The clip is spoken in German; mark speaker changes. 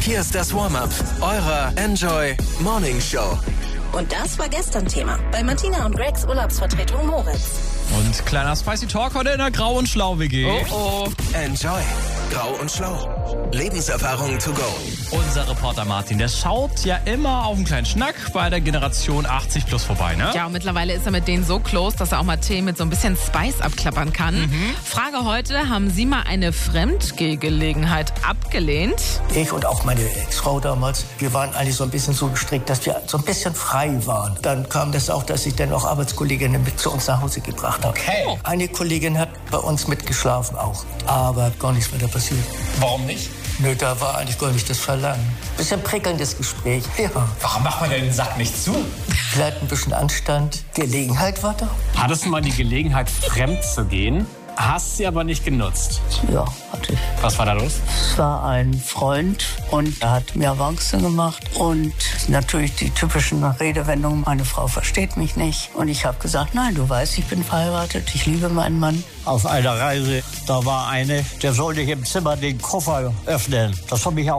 Speaker 1: Hier ist das Warm-Up eurer Enjoy Morning Show.
Speaker 2: Und das war gestern Thema bei Martina und Gregs Urlaubsvertretung Moritz.
Speaker 3: Und kleiner Spicy Talk heute in der Grau- und Schlau-WG.
Speaker 2: Oh.
Speaker 1: Enjoy Grau und Schlau. Lebenserfahrung to go.
Speaker 3: Unser Reporter Martin, der schaut ja immer auf einen kleinen Schnack bei der Generation 80 plus vorbei, ne?
Speaker 4: Ja, und mittlerweile ist er mit denen so close, dass er auch mal Themen mit so ein bisschen Spice abklappern kann. Frage heute, haben Sie mal eine Fremdgehgelegenheit abgelehnt?
Speaker 5: Ich und auch meine Ex-Frau damals, wir waren eigentlich so ein bisschen so gestrickt, dass wir so ein bisschen frei waren. Dann kam das auch, dass ich dann auch Arbeitskolleginnen mit zu uns nach Hause gebracht habe.
Speaker 6: Okay.
Speaker 5: Eine Kollegin hat bei uns mitgeschlafen auch, aber gar nichts weiter passiert.
Speaker 6: Warum nicht?
Speaker 5: Nö, da war eigentlich gar nicht das Verlangen. Bisschen prickelndes Gespräch, ja.
Speaker 6: Warum macht man denn den Sack nicht zu?
Speaker 5: Vielleicht ein bisschen Anstand. Gelegenheit war da.
Speaker 7: Hattest du mal die Gelegenheit, fremd zu gehen? Hast sie aber nicht genutzt.
Speaker 8: Ja, hatte ich.
Speaker 7: Was war da los?
Speaker 8: Es war ein Freund und er hat mir Avancen gemacht und natürlich die typischen Redewendungen, meine Frau versteht mich nicht. Und ich habe gesagt, nein, du weißt, ich bin verheiratet, ich liebe meinen Mann.
Speaker 9: Auf einer Reise, da war eine, der sollte ich im Zimmer den Koffer öffnen. Das habe ich auch